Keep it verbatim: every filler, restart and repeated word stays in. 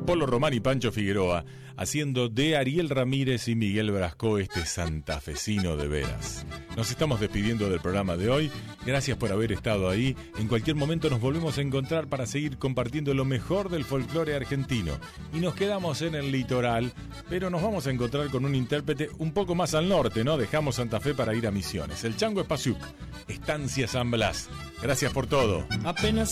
Polo Román y Pancho Figueroa, haciendo de Ariel Ramírez y Miguel Brasco este santafesino de veras. Nos estamos despidiendo del programa de hoy. Gracias por haber estado ahí. En cualquier momento nos volvemos a encontrar para seguir compartiendo lo mejor del folclore argentino. Y nos quedamos en el litoral, pero nos vamos a encontrar con un intérprete un poco más al norte, ¿no? Dejamos Santa Fe para ir a Misiones. El Chango Espasiuk, Estancia San Blas. Gracias por todo. Apenas